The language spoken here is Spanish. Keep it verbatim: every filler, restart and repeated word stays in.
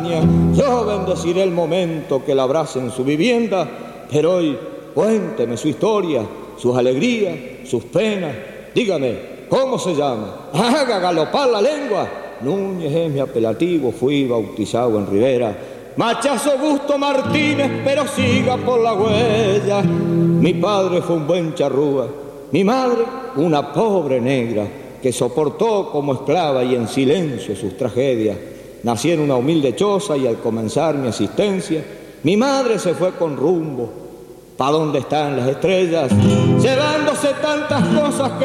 montaña. Yo bendeciré el momento que la abrace en su vivienda, pero hoy cuénteme su historia, sus alegrías, sus penas. Dígame, ¿cómo se llama? Haga galopar la lengua. Núñez es mi apelativo, fui bautizado en Rivera. Machazo Augusto Martínez, pero siga por la huella. Mi padre fue un buen charrúa, mi madre una pobre negra que soportó como esclava y en silencio sus tragedias. Nací en una humilde choza y al comenzar mi asistencia, mi madre se fue con rumbo pa' donde están las estrellas, llevándose tantas cosas que